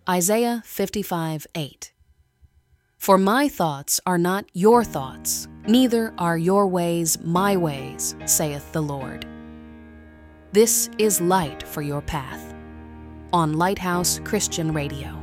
Isaiah 55:8. For my thoughts are not your thoughts, neither are your ways my ways, saith the Lord. This is light for your path. On Lighthouse Christian Radio.